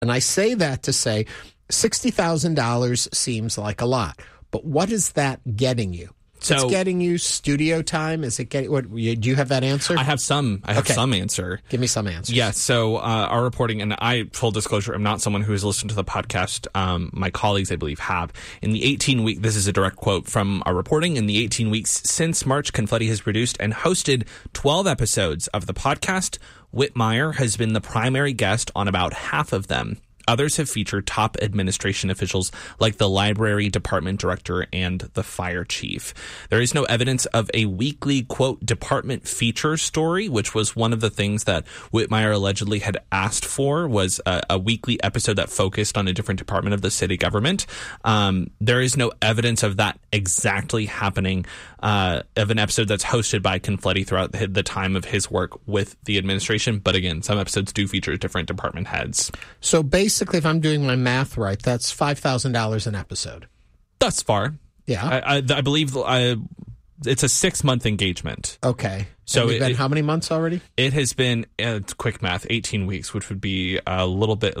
And I say that to say $60,000 seems like a lot. But what is that getting you? So, it's getting you studio time? Is it getting what? Do you have that answer? I have some. Some answer. Give me some answers. Yeah. So our reporting, and I, full disclosure, I'm not someone who has listened to the podcast. My colleagues, I believe, have. In the 18 week, this is a direct quote from our reporting. In the 18 weeks since March, Confetti has produced and hosted 12 episodes of the podcast. Whitmire has been the primary guest on about half of them. Others have featured top administration officials like the library department director and the fire chief. There is no evidence of a weekly, quote, department feature story, which was one of the things that Whitmire allegedly had asked for, was a weekly episode that focused on a different department of the city government. There is no evidence of that exactly happening, of an episode that's hosted by Confetti throughout the time of his work with the administration. But again, some episodes do feature different department heads. So basically, if I'm doing my math right, that's $5,000 an episode. Thus far. Yeah. I believe it's a 6-month engagement. Okay. So it's been how many months already? It has been, quick math, 18 weeks, which would be a little bit...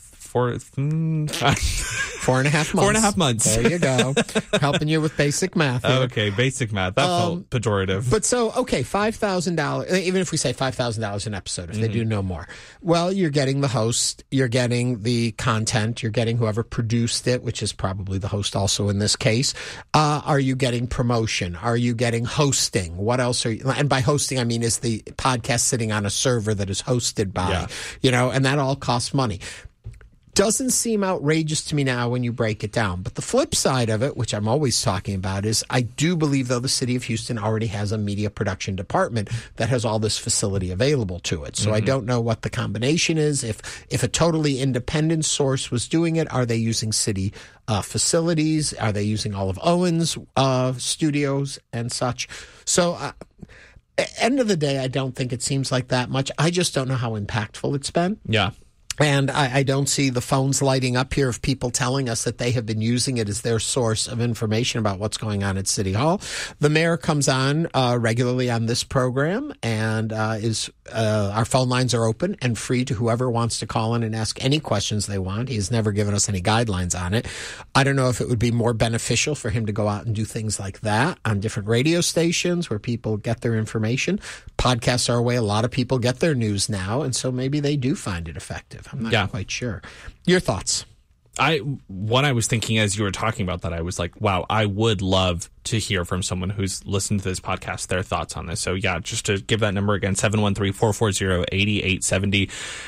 4.5 months. 4.5 months. There you go. Helping you with basic math here. Okay, basic math. That felt pejorative. But so, okay, $5,000, even if we say $5,000 an episode, if they do no more. Well, you're getting the host, you're getting the content, you're getting whoever produced it, which is probably the host also in this case. Are you getting promotion? Are you getting hosting? What else are you, and by hosting, I mean, is the podcast sitting on a server that is hosted by, and that all costs money. Doesn't seem outrageous to me now when you break it down. But the flip side of it, which I'm always talking about, is I do believe, though, the city of Houston already has a media production department that has all this facility available to it. So I don't know what the combination is. If a totally independent source was doing it, are they using city facilities? Are they using all of Owen's studios and such? So end of the day, I don't think it seems like that much. I just don't know how impactful it's been. Yeah. And I don't see the phones lighting up here of people telling us that they have been using it as their source of information about what's going on at City Hall. The mayor comes on regularly on this program, and our phone lines are open and free to whoever wants to call in and ask any questions they want. He has never given us any guidelines on it. I don't know if it would be more beneficial for him to go out and do things like that on different radio stations where people get their information. Podcasts are a way a lot of people get their news now, and so maybe they do find it effective. I'm not quite sure. Your thoughts? What I was thinking as you were talking about that, I was like, wow, I would love to hear from someone who's listened to this podcast, their thoughts on this. So yeah, just to give that number again, 713-440-8870.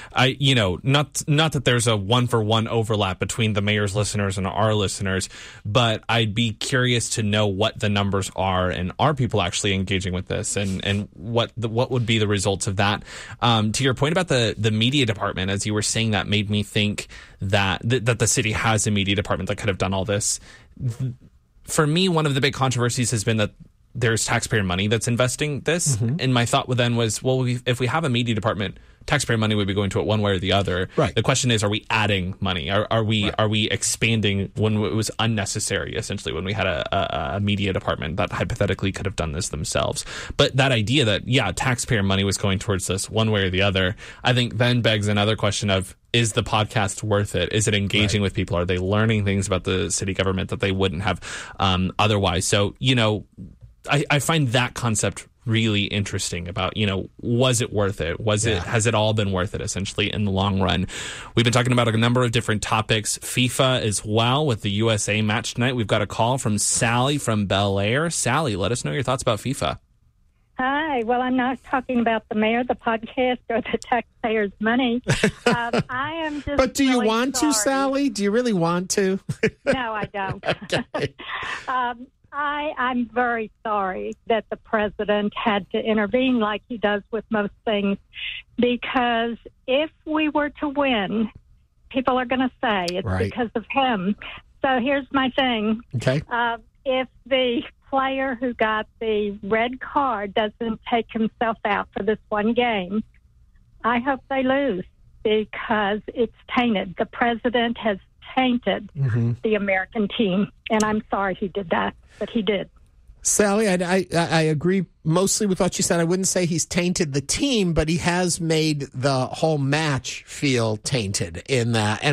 Not that there's a 1-for-1 overlap between the mayor's listeners and our listeners, but I'd be curious to know what the numbers are, and are people actually engaging with this, and what would be the results of that. To your point about the media department, as you were saying, that made me think that the city has a media department that could have done all this. For me, one of the big controversies has been that there's taxpayer money that's investing this. And my thought then was, well, if we have a media department, taxpayer money would be going to it one way or the other. Right. The question is, are we adding money? Are we expanding when it was unnecessary, essentially, when we had a media department that hypothetically could have done this themselves? But that idea that, taxpayer money was going towards this one way or the other, I think then begs another question of, is the podcast worth it? Is it engaging with people? Are they learning things about the city government that they wouldn't have otherwise? So, I find that concept really interesting about, was it worth it? Has it all been worth it, essentially, in the long run? We've been talking about a number of different topics, FIFA as well, with the USA match tonight. We've got a call from Sally from Bel Air. Sally, let us know your thoughts about FIFA. Hi. Well, I'm not talking about the mayor, the podcast, or the taxpayers' money. I am just. But do you really want sorry. to, Sally? Do you really want to? No, I don't. Okay. I'm very sorry that the president had to intervene like he does with most things, because if we were to win, people are going to say it's because of him. So here's my thing. Okay. If the player who got the red card doesn't take himself out for this one game, I hope they lose, because it's tainted. The president has tainted the American team, and I'm sorry he did that, but he did. Sally, I agree mostly with what you said. I wouldn't say he's tainted the team, but he has made the whole match feel tainted in that. And